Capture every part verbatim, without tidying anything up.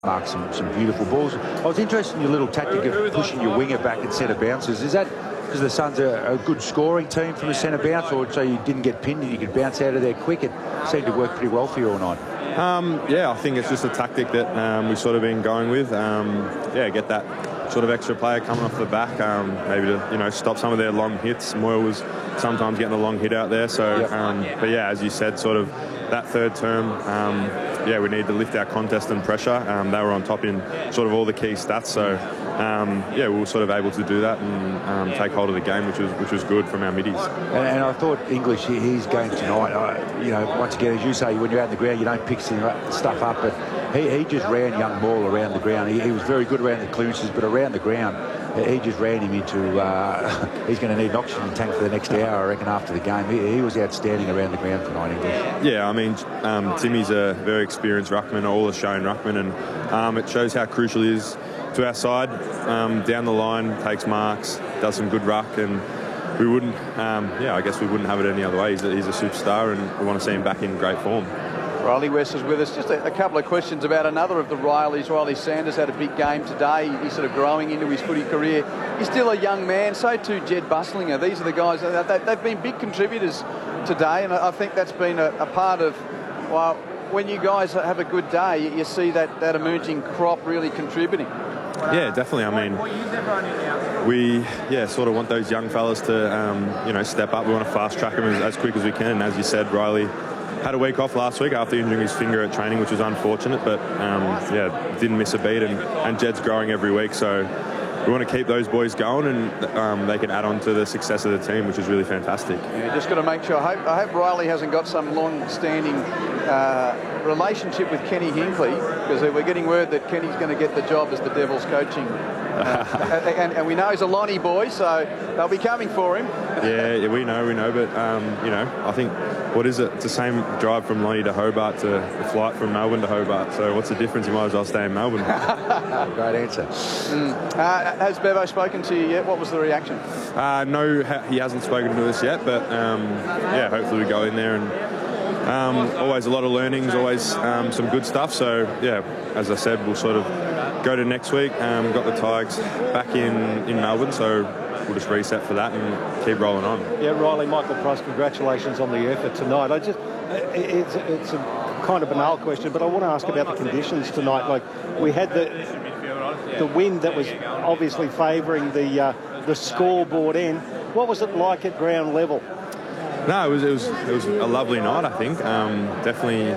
mark some, some beautiful balls. I was interested in your little tactic of pushing your winger back and centre bounces. Is that because the Suns are a good scoring team from a centre bounce, or so you didn't get pinned and you could bounce out of there quick? It seemed to work pretty well for you all night. Um, yeah, I think it's just a tactic that um, we've sort of been going with. Um, yeah, get that sort of extra player coming off the back, um, maybe to you know stop some of their long hits. Moyle was sometimes getting a long hit out there. So, yep. um, but yeah, as you said, sort of that third term, um, yeah, we need to lift our contest and pressure. Um, they were on top in sort of all the key stats. So, um, yeah, we were sort of able to do that and um, take hold of the game, which was which was good from our middies. And, and I thought English, his game tonight, uh, you know, once again, as you say, when you're out on the ground, you don't pick stuff up, but he, he just ran young Ball around the ground. He, he was very good around the clearances, but around the ground, he just ran him into, uh, he's going to need an oxygen tank for the next hour, I reckon, after the game. He, he was outstanding around the ground tonight, English. Yeah, I mean, um, Timmy's a very experienced ruckman, all Australian ruckman, and um, it shows how crucial he is to our side. Um, down the line, takes marks, does some good ruck, and we wouldn't, um, yeah, I guess we wouldn't have it any other way. He's a, he's a superstar, and we want to see him back in great form. Riley West is with us. Just a, a couple of questions about another of the Rileys. Riley Sanders had a big game today. He's sort of growing into his footy career. He's still a young man. So too Jed Bustlinger. These are the guys, that they've been big contributors today, and I think that's been a, a part of, well, when you guys have a good day, you see that, that emerging crop really contributing. Yeah, definitely. I mean, we, yeah, sort of want those young fellas to, um, you know, step up. We want to fast track them as, as quick as we can. And as you said, Riley had a week off last week after injuring his finger at training, which was unfortunate, but um, yeah, didn't miss a beat, and, and Jed's growing every week, so we want to keep those boys going, and um, they can add on to the success of the team, which is really fantastic. Yeah, just got to make sure. I hope, I hope Riley hasn't got some long-standing uh, relationship with Kenny Hinkley, because we're getting word that Kenny's going to get the job as the Devils coaching. Uh, and, and we know he's a Lonnie boy, so they'll be coming for him. yeah, yeah, we know, we know, but um, you know, I think, what is it? It's the same drive from Lonnie to Hobart to the flight from Melbourne to Hobart. So what's the difference? You might as well stay in Melbourne. Great answer. Mm. Uh, has Bevo spoken to you yet? What was the reaction? Uh, no, he hasn't spoken to us yet, but um, yeah, hopefully we go in there and um, always a lot of learnings, always um, some good stuff. So yeah, as I said, we'll sort of go to next week. Um, we've got the Tigers back in, in Melbourne, so we'll just reset for that and keep rolling on. Yeah, Riley, Michael Price, congratulations on the effort tonight. I just, it's, it's a kind of banal question, but I want to ask about the conditions tonight. Like, we had the the wind that was obviously favouring the uh, the scoreboard end. What was it like at ground level? No, it was it was it was a lovely night, I think. Um, definitely.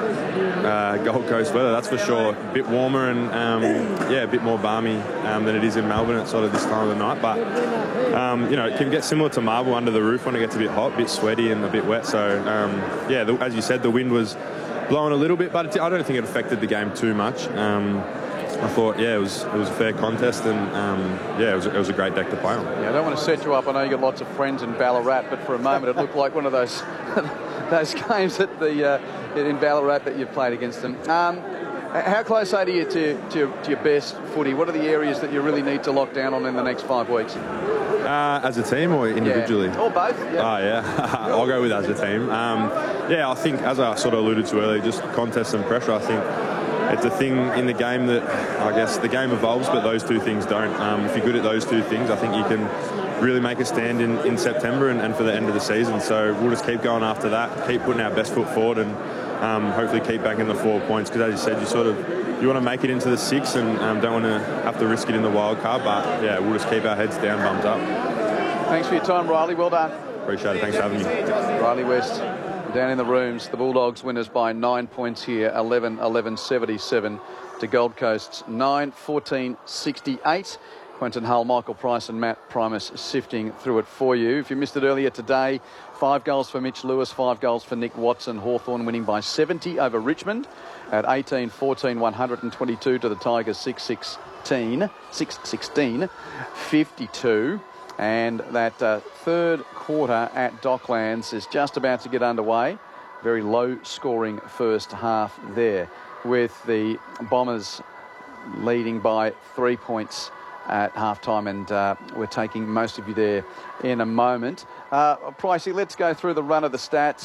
Uh, Gold Coast weather, that's for sure. A bit warmer and um, yeah, a bit more balmy um, than it is in Melbourne at sort of this time of the night. But um, you know, it can get similar to Marble under the roof when it gets a bit hot, a bit sweaty and a bit wet. So um, yeah, the, as you said, the wind was blowing a little bit, but it, I don't think it affected the game too much. Um, I thought, yeah, it was it was a fair contest, and um, yeah, it was, it was a great deck to play on. Yeah, I don't want to set you up. I know you got lots of friends in Ballarat, but for a moment it looked like one of those those games at the uh, in Ballarat that you've played against them. Um, how close are you to, to, to your best footy? What are the areas that you really need to lock down on in the next five weeks? Uh, as a team or individually? Yeah. Or both. Yeah. Oh, yeah. I'll go with as a team. Um, yeah, I think, as I sort of alluded to earlier, just contest and pressure, I think it's a thing in the game that, I guess, the game evolves, but those two things don't. Um, if you're good at those two things, I think you can really make a stand in, in September and, and for the end of the season. So we'll just keep going after that, keep putting our best foot forward, and um, hopefully keep back in the four points. Because as you said, you sort of you want to make it into the six and um, don't want to have to risk it in the wild card. But yeah, we'll just keep our heads down, bummed up. Thanks for your time, Riley. Well done. Appreciate it. Thanks for having me. Riley West down in the rooms. The Bulldogs winners by nine points here, eleven eleven seventy-seven to Gold Coast's nine fourteen sixty-eight. Quentin Hull, Michael Price and Matt Primus sifting through it for you. If you missed it earlier today, five goals for Mitch Lewis, five goals for Nick Watson. Hawthorn winning by seventy over Richmond at eighteen fourteen, one twenty-two to the Tigers six sixteen, six sixteen fifty-two. And that uh, third quarter at Docklands is just about to get underway. Very low-scoring first half there, with the Bombers leading by three points at half-time, and uh, we're taking most of you there in a moment. Uh, Pricey, let's go through the run of the stats.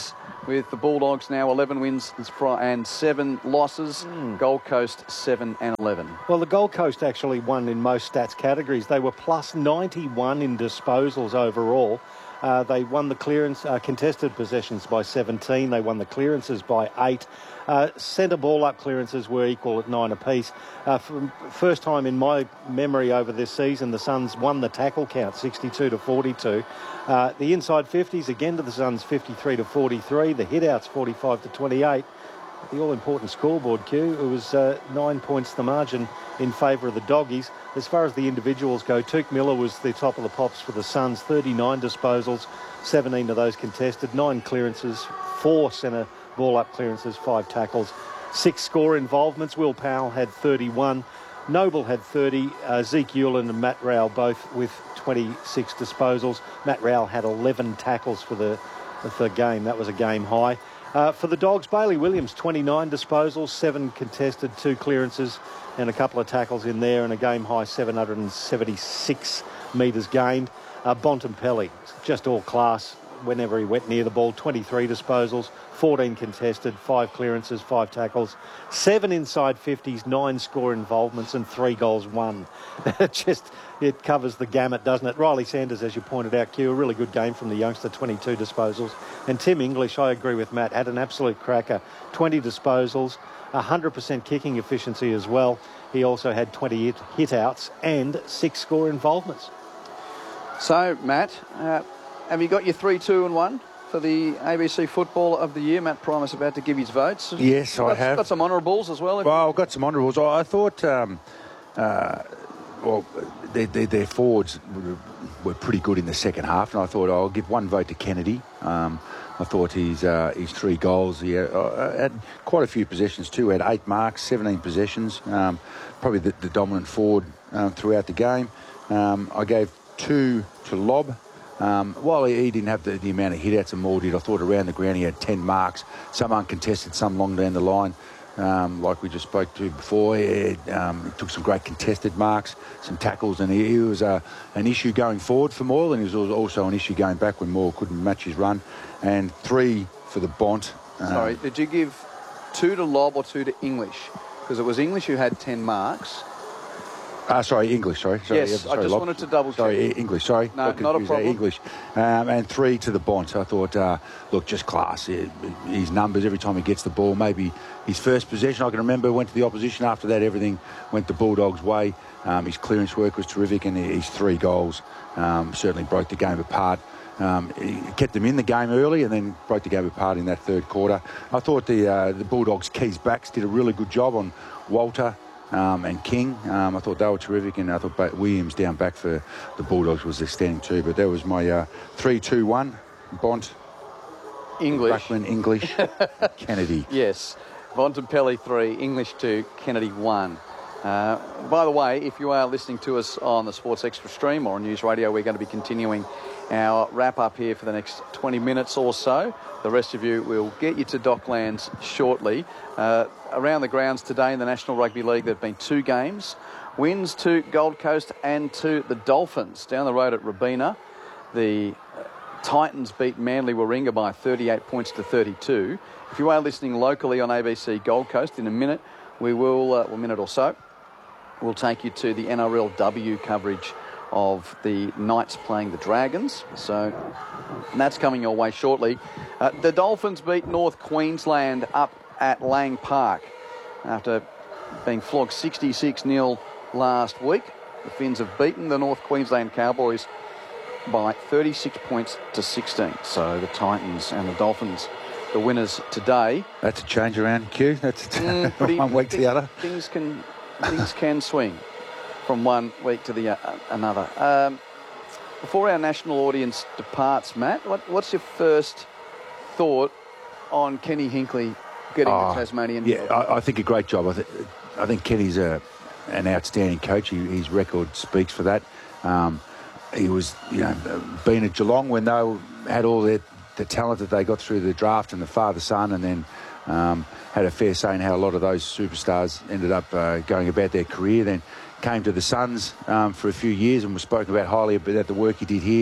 with the Bulldogs now eleven wins and seven losses. Mm. Gold Coast seven and eleven. Well, the Gold Coast actually won in most stats categories. They were plus ninety-one in disposals overall. Uh, they won the clearance, uh, contested possessions by seventeen. They won the clearances by eight. Uh, centre ball up clearances were equal at nine apiece. Uh, for first time in my memory over this season, the Suns won the tackle count, sixty-two to forty-two. Uh, the inside fifties, again to the Suns, fifty-three to forty-three. The hit-outs, forty-five to twenty-eight. The all-important scoreboard, Q, it was uh, nine points the margin in favour of the Doggies. As far as the individuals go, Tuke Miller was the top of the pops for the Suns, thirty-nine disposals, seventeen of those contested, nine clearances, four centre ball-up clearances, five tackles, six score involvements. Will Powell had thirty-one, Noble had thirty, uh, Zeke Hewlin and Matt Rowell both with twenty-six disposals. Matt Rowell had eleven tackles for the, for the game. That was a game high. Uh, for the Dogs, Bailey Williams, twenty-nine disposals, seven contested, two clearances and a couple of tackles in there, and a game high seven hundred seventy-six metres gained. Uh, Bontempelli, just all class whenever he went near the ball, twenty-three disposals, fourteen contested, five clearances, five tackles, seven inside fifties, nine score involvements and three goals won. Just, it covers the gamut, doesn't it? Riley Sanders, as you pointed out, Q, a really good game from the youngster, twenty-two disposals. And Tim English, I agree with Matt, had an absolute cracker, twenty disposals, one hundred percent kicking efficiency as well. He also had twenty hit, hit outs and six score involvements. So, Matt, uh, have you got your three, two and one for the A B C Footballer of the Year? Matt Primus about to give his votes. Yes, I got, have. Got some honourables as well. Well, I've got some honourables. I, I thought, um, uh, well, their, their, their forwards were, were pretty good in the second half, and I thought I'll give one vote to Kennedy. Um, I thought his uh, his three goals, he had, uh, had quite a few possessions too. Had eight marks, seventeen possessions. Um, probably the, the dominant forward um, throughout the game. Um, I gave two to Lobb. Um, while he, he didn't have the, the amount of hit-outs that Moore did, I thought around the ground he had ten marks, some uncontested, some long down the line. Um, like we just spoke to before, he, um, he took some great contested marks, some tackles, and he, he was uh, an issue going forward for Moore, and he was also an issue going back when Moore couldn't match his run. And three for the Bont. Um, Sorry, did you give two to Lobb or two to English? Because it was English who had ten marks. Uh, sorry, English, sorry. sorry yes, yeah, sorry, I just Lobb. wanted to double check. Sorry, English, sorry. No, Got not a confused problem. there, English. Um, and three to the Bont. I thought, uh, look, just class. His numbers every time he gets the ball. Maybe his first possession, I can remember, went to the opposition. After that, everything went the Bulldogs' way. Um, his clearance work was terrific, and his three goals um, certainly broke the game apart. Um, he kept them in the game early and then broke the game apart in that third quarter. I thought the uh, the Bulldogs' keys backs did a really good job on Walter um, and King. Um, I thought they were terrific, and I thought Williams down back for the Bulldogs was outstanding too. But that was my uh, three two one. Bont, English. Buckland, English, Kennedy. Yes. Bontempelli three, English two, Kennedy one. Uh, by the way, if you are listening to us on the Sports Extra stream or on News Radio, we're going to be continuing our wrap-up here for the next twenty minutes or so. The rest of you will get you to Docklands shortly. Uh, around the grounds today in the National Rugby League, there have been two games. Wins to Gold Coast and to the Dolphins. Down the road at Robina, the Titans beat Manly Warringah by thirty-eight points to thirty-two. If you are listening locally on A B C Gold Coast, in a minute, we will, uh, a minute or so, we'll take you to the N R L W coverage of the Knights playing the Dragons. So that's coming your way shortly. Uh, the Dolphins beat North Queensland up at Lang Park after being flogged sixty-six nil last week. The Finns have beaten the North Queensland Cowboys by thirty-six points to sixteen. So the Titans and the Dolphins, the winners today. That's a change around, Q. That's Mm, pretty, one week to the other. Things can things can swing from one week to the uh, another. Um, before our national audience departs, Matt, what, what's your first thought on Kenny Hinkley getting oh, the Tasmanian? Yeah, I, I think a great job. I, th- I think Kenny's a, an outstanding coach. He, his record speaks for that. Um, he was, you know, been at Geelong when they had all their, the talent that they got through the draft and the father-son, and then um, had a fair say in how a lot of those superstars ended up uh, going about their career. Then came to the Suns um, for a few years and was spoken about highly about the work he did here.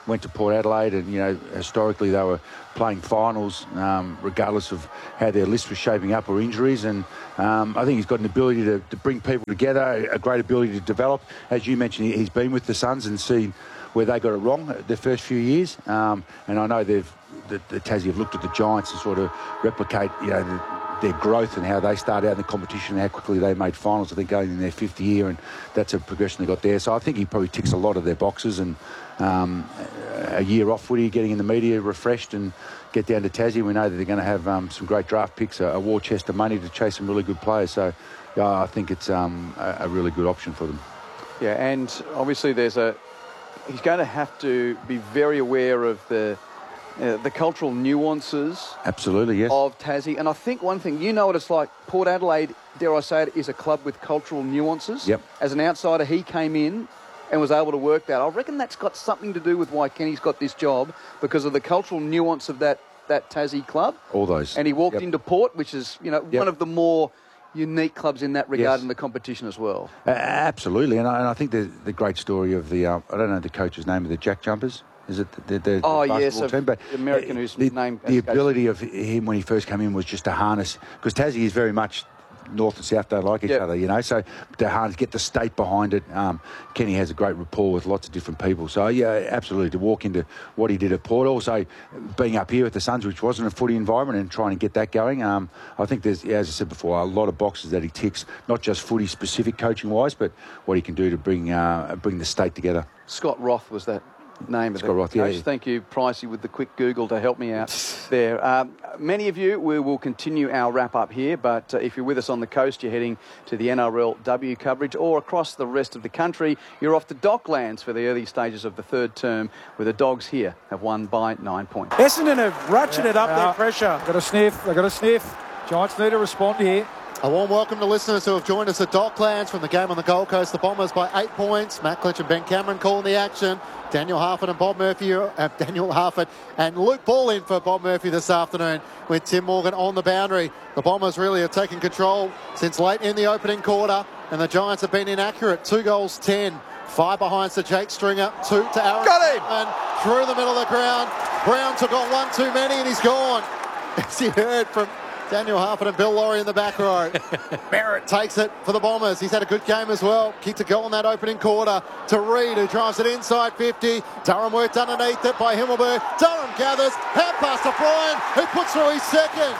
went to Port Adelaide, and you know historically they were playing finals um, regardless of how their list was shaping up or injuries. And um, I think he's got an ability to, to bring people together, a great ability to develop. As you mentioned, he's been with the Suns and seen where they got it wrong the first few years. Um, and I know they've the, the Tassie have looked at the Giants to sort of replicate, you know, the, their growth and how they started out in the competition and how quickly they made finals. I think going in their fifth year, and that's a progression they got there. So I think he probably ticks a lot of their boxes. And um, a year off footy, getting in the media refreshed, and get down to Tassie. We know that they're going to have um, some great draft picks, a, a war chest of money to chase some really good players. So yeah, I think it's um, a, a really good option for them. Yeah, and obviously there's a he's going to have to be very aware of the uh, the cultural nuances. Absolutely, yes. Of Tassie. And I think one thing, you know what it's like, Port Adelaide, dare I say it, is a club with cultural nuances. Yep. As an outsider, he came in and was able to work that. I reckon that's got something to do with why Kenny's got this job, because of the cultural nuance of that, that Tassie club. All those. And he walked yep. into Port, which is, you know, yep. one of the more unique clubs in that regard yes. in the competition as well. Uh, absolutely. And I, and I think the, the great story of the, uh, I don't know the coach's name, of the Jack Jumpers. Is it the, the, the oh, basketball yes, team? But the American whose the, name... The ability of him when he first came in was just to harness, because Tassie is very much north and south don't like each yep. other, you know, so to harness, get the state behind it. Um, Kenny has a great rapport with lots of different people. So, yeah, absolutely, to walk into what he did at Port, also being up here with the Suns, which wasn't a footy environment, and trying to get that going. Um, I think there's, as I said before, a lot of boxes that he ticks, not just footy-specific coaching-wise, but what he can do to bring uh, bring the state together. Scott Roth was that name of Scott the Roth, coach. yeah. Thank you, Pricey, with the quick Google to help me out there. Um, many of you, we will continue our wrap-up here, but uh, if you're with us on the coast, you're heading to the N R L W coverage, or across the rest of the country, you're off to Docklands for the early stages of the third term, where the Dogs here have won by nine points. Essendon have ratcheted yeah, up yeah. their pressure. Got a sniff. They got a sniff. Giants need to respond here. A warm welcome to listeners who have joined us at Docklands from the game on the Gold Coast. The Bombers by eight points. Matt Clinch and Ben Cameron calling the action. Daniel Harford and Bob Murphy, uh, Daniel Harford and Luke Ball in for Bob Murphy this afternoon, with Tim Morgan on the boundary. The Bombers really have taken control since late in the opening quarter, and the Giants have been inaccurate. Two goals, ten. Five behind to Jake Stringer, two to Aaron. Got him! And through the middle of the ground. Brown took on one too many and he's gone. As you heard from Daniel Harford and Bill Laurie in the back row. Barrett takes it for the Bombers. He's had a good game as well. Kicked a goal in that opening quarter to Reid, who drives it inside fifty. Durham worked underneath it by Himmelberg. Durham gathers, hand pass to Bryan, who puts through his second.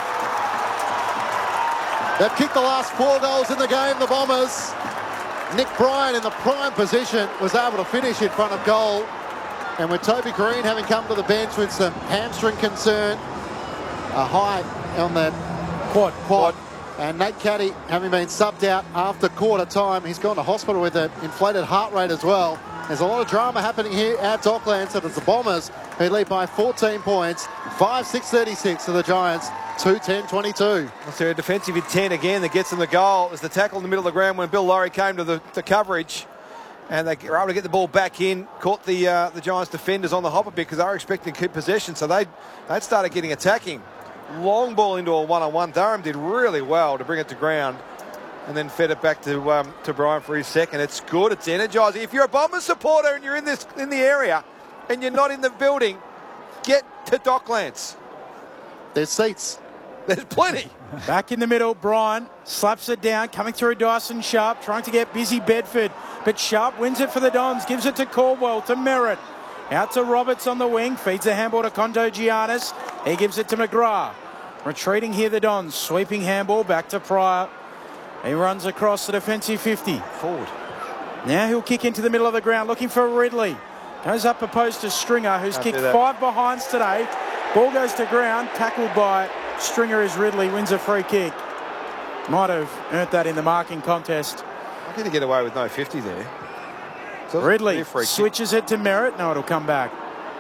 They've kicked the last four goals in the game, the Bombers. Nick Bryan in the prime position was able to finish in front of goal. And with Toby Green having come to the bench with some hamstring concern, a high on the Quad. quad. And Nate Caddy, having been subbed out after quarter time, he's gone to hospital with an inflated heart rate as well. There's a lot of drama happening here at Docklands. So it's the Bombers who lead by fourteen points, five six thirty-six to the Giants, two ten twenty-two. So a defensive intent again that gets them the goal. There's the tackle in the middle of the ground when Bill Laurie came to the, the coverage. And they were able to get the ball back in, caught the uh, the Giants defenders on the hop a bit because they were expecting to keep possession. So they they'd started getting attacking. Long ball into a one-on-one. Durham did really well to bring it to ground and then fed it back to um, to Bryan for his second. It's good. It's energising. If you're a Bombers supporter and you're in this in the area and you're not in the building, get to Docklands. There's seats. There's plenty. Back in the middle, Bryan slaps it down, coming through Dyson Sharp, trying to get busy Bedford. But Sharp wins it for the Dons, gives it to Caldwell, to Merritt. Out to Roberts on the wing, feeds the handball to Kondo Giannis. He gives it to McGrath. Retreating here, the Dons, sweeping handball back to Pryor. He runs across the defensive fifty. Forward. Now he'll kick into the middle of the ground, looking for Ridley. Goes up opposed to Stringer, who's Can't kicked do that. five behinds today. Ball goes to ground, tackled by Stringer as Ridley wins a free kick. Might have earned that in the marking contest. I'm going to get away with no fifty there. So Ridley a free kick. switches it to Merritt. No, it'll come back.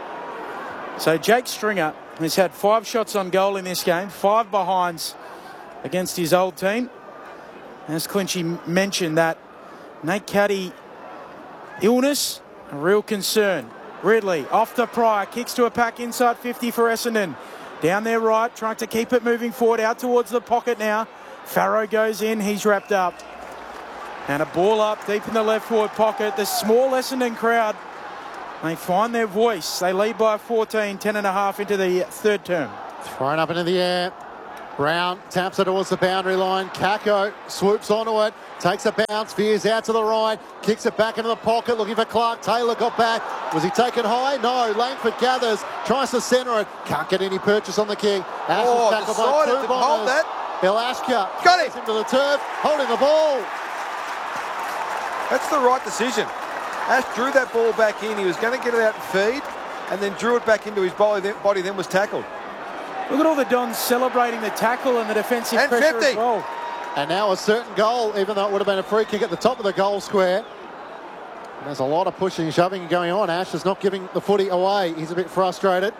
So Jake Stringer has had five shots on goal in this game, five behinds against his old team. As Clinchy mentioned, that Nate Caddy illness, a real concern. Ridley off to Pryor, kicks to a pack inside fifty for Essendon. Down there right, trying to keep it moving forward, out towards the pocket now. Farrow goes in, he's wrapped up. And a ball up deep in the left forward pocket. The small Essendon crowd They find their voice. They lead by fourteen, ten and a half into the third term. Thrown up into the air. Brown taps it towards the boundary line. Kako swoops onto it, takes a bounce, veers out to the right, kicks it back into the pocket, looking for Clark. Taylor got back. Was he taken high? No. Langford gathers, tries to centre it. Can't get any purchase on the kick. Ash Oh, is tackled by two decided to hold Bombers. that. Bill Ashka Got him. gets him to the turf, holding the ball. That's the right decision. Ash drew that ball back in. He was going to get it out and feed, and then drew it back into his body, then, body, then was tackled. Look at all the Dons celebrating the tackle and the defensive And pressure fifty. as well. And now a certain goal, even though it would have been a free kick at the top of the goal square. And there's a lot of pushing and shoving going on. Ash is not giving the footy away. He's a bit frustrated.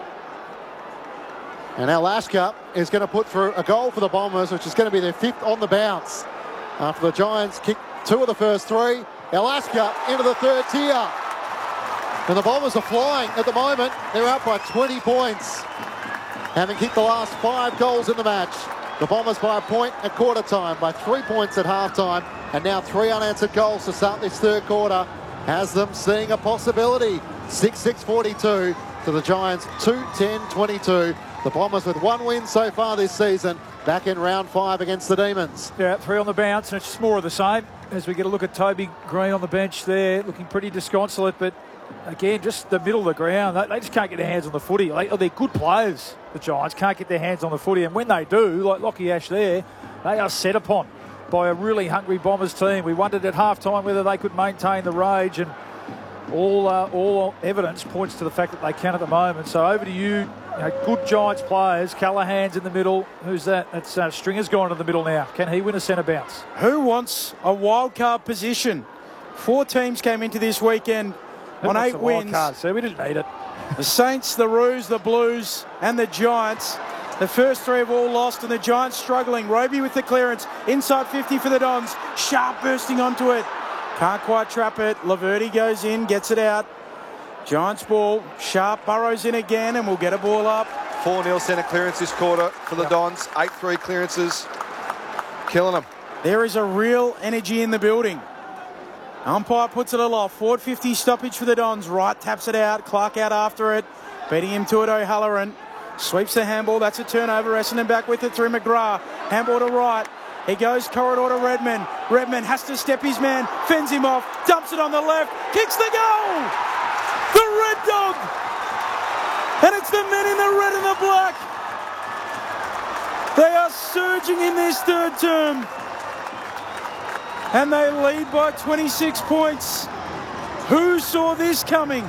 And now Lashka is going to put through a goal for the Bombers, which is going to be their fifth on the bounce. After the Giants kick two of the first three, Alaska into the third tier. And the Bombers are flying at the moment. They're up by twenty points. Having kicked the last five goals in the match. The Bombers by a point at quarter time, by three points at half time, and now three unanswered goals to start this third quarter has them seeing a possibility. six six forty-two to the Giants, two ten twenty-two. The Bombers with one win so far this season, back in round five against the Demons. Yeah, three on the bounce, and it's just more of the same as we get a look at Toby Green on the bench there, looking pretty disconsolate, but again, just the middle of the ground. They, they just can't get their hands on the footy. They, they're good players, the Giants, can't get their hands on the footy, and when they do, like Lockie Ash there, they are set upon by a really hungry Bombers team. We wondered at half-time whether they could maintain the rage, and all uh, all evidence points to the fact that they can at the moment. So over to you, you know, good Giants players. Callahan's in the middle. Who's that? That's uh, Stringer's gone to the middle now. Can he win a centre bounce? Who wants a wild card position? Four teams came into this weekend Who on wants eight a wild wins. card? So we didn't need it. The Saints, the Roos, the Blues and the Giants. The first three have all lost and the Giants struggling. Roby with the clearance. Inside fifty for the Dons. Sharp bursting onto it. Can't quite trap it. Laverty goes in, gets it out. Giants ball. Sharp burrows in again and we'll get a ball up. four nil centre clearance this quarter for the Dons. eight three clearances. Killing them. There is a real energy in the building. Umpire puts it aloft. Forward fifty stoppage for the Dons. Wright taps it out. Clark out after it. Beating him to it, O'Halloran. Sweeps the handball. That's a turnover. Essendon back with it through McGrath. Handball to Wright. He goes corridor to Redman. Redman has to step his man. Fends him off. Dumps it on the left. Kicks the goal. The Red Dog. And it's the men in the red and the black. They are surging in this third term. And they lead by twenty-six points. Who saw this coming?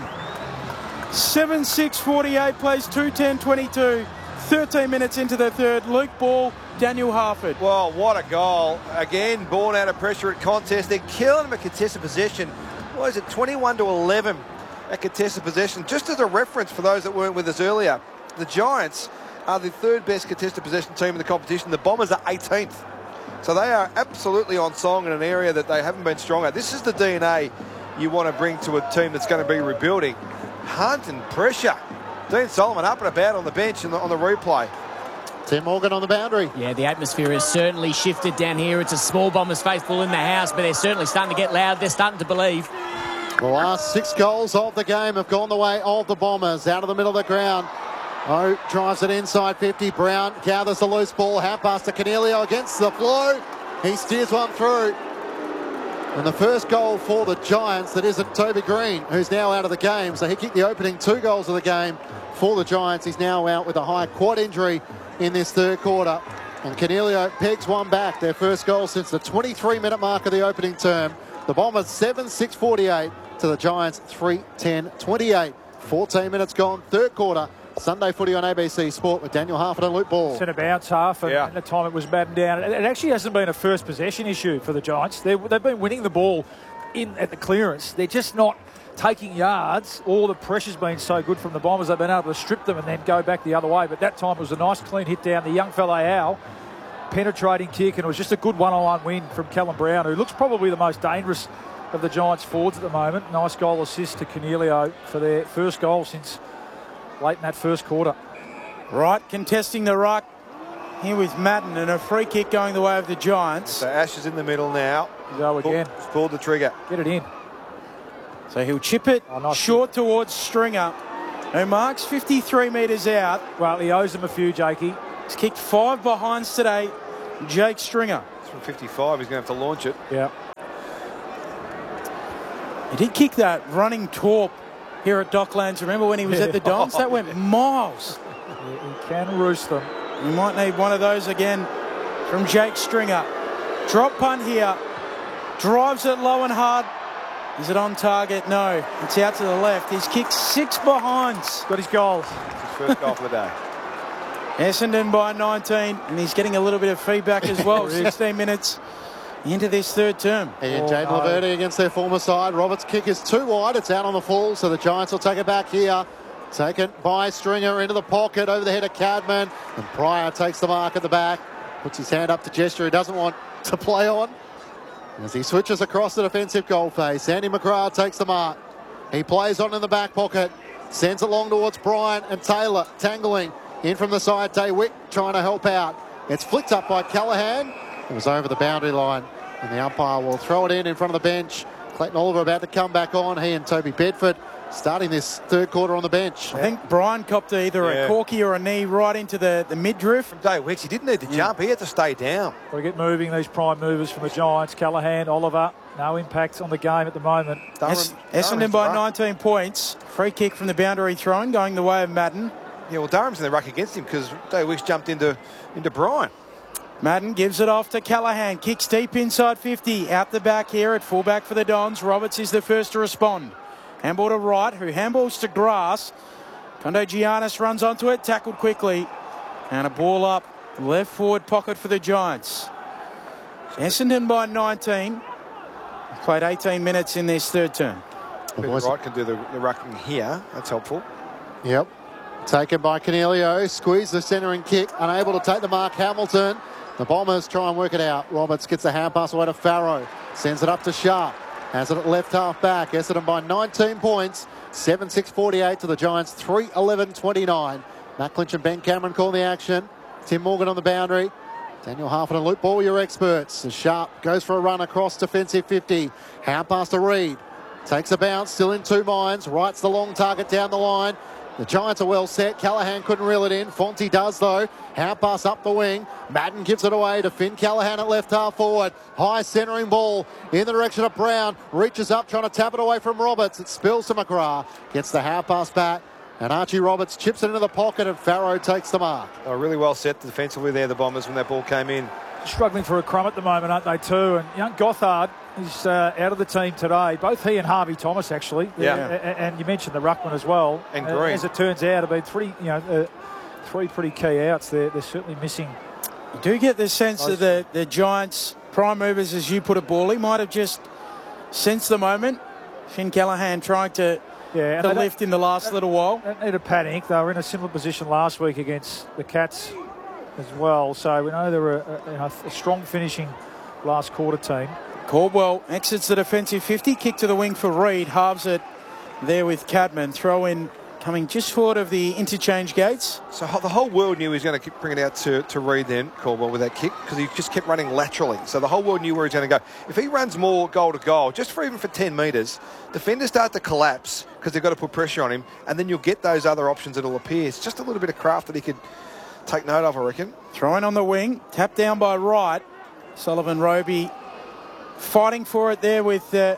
seven six forty-eight plays two ten twenty-two. thirteen minutes into the third. Luke Ball, Daniel Harford. Well, what a goal. Again, born out of pressure at contest. They're killing them at contested possession. What is it, twenty-one to eleven at contested possession? Just as a reference for those that weren't with us earlier, the Giants are the third best contested possession team in the competition. The Bombers are eighteenth. So they are absolutely on song in an area that they haven't been strong at. This is the D N A you want to bring to a team that's going to be rebuilding. Hunt and pressure. Dean Solomon up and about on the bench and on the replay. Tim Morgan on the boundary. Yeah, the atmosphere has certainly shifted down here. It's a small Bombers faithful in the house, but they're certainly starting to get loud. They're starting to believe. The last six goals of the game have gone the way of the Bombers. Out of the middle of the ground. O drives it inside fifty. Brown gathers the loose ball. Half pass to Canelio against the flow. He steers one through. And the first goal for the Giants, that isn't Toby Green, who's now out of the game. So he kicked the opening two goals of the game for the Giants. He's now out with a high quad injury in this third quarter. And Canelio pegs one back, their first goal since the twenty-three minute mark of the opening term. The Bombers seven six forty-eight to the Giants three ten twenty-eight. fourteen minutes gone, third quarter. Sunday footy on A B C Sport with Daniel Harford and Luke Ball. Centre bounce half, and Yeah. at the time it was battened down. It, it actually hasn't been a first possession issue for the Giants. They, they've been winning the ball in at the clearance. They're just not taking yards. All the pressure's been so good from the Bombers, they've been able to strip them and then go back the other way. But that time it was a nice clean hit down the young fellow Al. Penetrating kick, and it was just a good one-on-one win from Callum Brown, who looks probably the most dangerous of the Giants forwards at the moment. Nice goal assist to Canelio for their first goal since late in that first quarter. Wright contesting the ruck here with Madden, and a free kick going the way of the Giants. So Ash is in the middle now. Go again. Pull, pulled the trigger. Get it in. So he'll chip it Oh, nice. short towards Stringer, who marks fifty-three metres out. Well, he owes him a few, Jakey. He's kicked five behinds today, Jake Stringer. It's from fifty-five. He's going to have to launch it. Yeah. He did kick that running torp here at Docklands. Remember when he was at the Dons? That went miles. He, he can roost them. We might need one of those again from Jake Stringer. Drop punt here. Drives it low and hard. Is it on target? No. It's out to the left. He's kicked six behinds. Got his goals. It's his first goal for the day. Essendon by nineteen, and he's getting a little bit of feedback as well. sixteen minutes into this third term. And Oh, Jaden no. Laverde against their former side. Roberts' kick is too wide. It's out on the full, so the Giants will take it back here. Taken by Stringer into the pocket over the head of Cadman. And Pryor takes the mark at the back. Puts his hand up to gesture he doesn't want to play on. As he switches across the defensive goal face. Andy McGrath takes the mark. He plays on in the back pocket. Sends it long towards Bryant and Taylor. Tangling in from the side. Daywick trying to help out. It's flicked up by Callahan. It was over the boundary line. And the umpire will throw it in in front of the bench. Clayton Oliver about to come back on. He and Toby Bedford starting this third quarter on the bench. I think Brian copped either Yeah. a corky or a knee right into the, the midriff. From Day Wicks, he didn't need to jump. He had to stay down. Got to get moving, these prime movers from the Giants. Callahan, Oliver, no impact on the game at the moment. Es- Durham- Essendon Durham's by the ruck. nineteen points. Free kick from the boundary thrown going the way of Madden. Yeah, well, Durham's in the ruck against him because Day Wicks jumped into, into Brian. Madden gives it off to Callahan. Kicks deep inside fifty. Out the back here at fullback for the Dons. Roberts is the first to respond. Handball to Wright, who handballs to Grass. Kondo Giannis runs onto it, tackled quickly. And a ball up, left forward pocket for the Giants. Essendon by nineteen. Played eighteen minutes in this third term. Ben Wright can do the, the rucking here. That's helpful. Yep. Taken by Cornelio. Squeeze the centering kick. Unable to take the mark. Hamilton. The Bombers try and work it out. Roberts gets the hand pass away to Farrow. Sends it up to Sharp. Has it at left half back. Essendon by nineteen points. seven six forty-eight to the Giants. three eleven twenty-nine. Matt Clinch and Ben Cameron call the action. Tim Morgan on the boundary. Daniel Harford and Luke Ball, your experts. As Sharp goes for a run across defensive fifty. Hand pass to Reed. Takes a bounce. Still in two minds. Writes the long target down the line. The Giants are well set. Callahan couldn't reel it in. Fonte does, though. Hand pass up the wing. Madden gives it away to Finn Callahan at left half forward. High centering ball in the direction of Brown. Reaches up, trying to tap it away from Roberts. It spills to McGrath. Gets the hand pass back. And Archie Roberts chips it into the pocket and Farrow takes the mark. They were really well set defensively there, the Bombers, when that ball came in. Struggling for a crumb at the moment, aren't they, too? And young Gothard is uh, out of the team today. Both he and Harvey Thomas, actually. Yeah. Uh, and you mentioned the ruckman as well. And Uh, Green. As it turns out, have been three, you know, uh, three pretty key outs there. They're certainly missing. You do get the sense that the, the Giants' prime movers, as you put it, Bally, might have just sensed the moment. Finn Callahan trying to, Yeah, to and they lift in the last little while. don't need a panic. They were in a similar position last week against the Cats as well. So we know they're a, a, you know, a strong finishing last quarter team. Caldwell exits the defensive fifty, kick to the wing for Reed, halves it there with Cadman. Throw in coming just short of the interchange gates. So ho- the whole world knew he was going to bring it out to, to Reed then, Caldwell, with that kick, because he just kept running laterally. So the whole world knew where he's going to go. If he runs more goal to goal, just for even for ten metres, defenders start to collapse because they've got to put pressure on him, and then you'll get those other options that'll appear. It's just a little bit of craft that he could take note of, I reckon. Throwing on the wing, tapped down by Wright. Sullivan Roby fighting for it there with uh,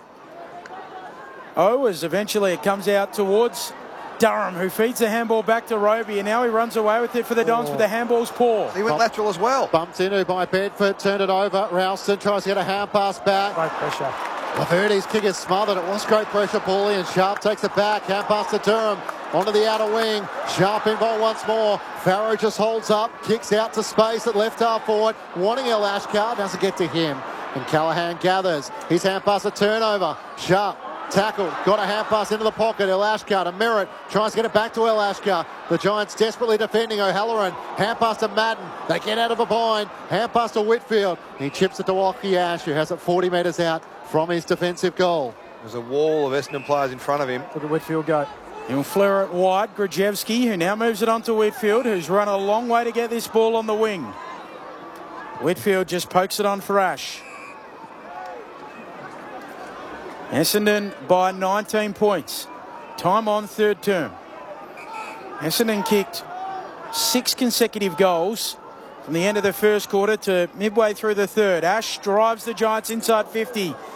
O, as eventually it comes out towards Durham, who feeds the handball back to Roby, and now he runs away with it for the Dons, but the handball's poor. He went lateral as well. Bumped into by Bedford, turned it over. Ralston tries to get a hand pass back. Great pressure. Laverde's kick is smothered. It was great pressure, Paulie, and Sharp takes it back. Hand pass to Durham. Onto the outer wing. Sharp involved once more. Farrow just holds up. Kicks out to space at left half forward. Wanting El Ashkar. Doesn't get to him. And Callahan gathers. His hand pass a turnover. Sharp tackled. Got a hand pass into the pocket. El Ashkar to Merritt. Tries to get it back to El Ashkar. The Giants desperately defending O'Halloran. Hand pass to Madden. They get out of a bind. Hand pass to Whitfield. He chips it to Walkie Ash, who has it forty metres out from his defensive goal. There's a wall of Essendon players in front of him. Look at Whitfield go. He'll flare it wide. Grajewski, who now moves it on to Whitfield, who's run a long way to get this ball on the wing. Whitfield just pokes it on for Ash. Essendon by nineteen points. Time on third term. Essendon kicked six consecutive goals from the end of the first quarter to midway through the third. Ash drives the Giants inside fifty.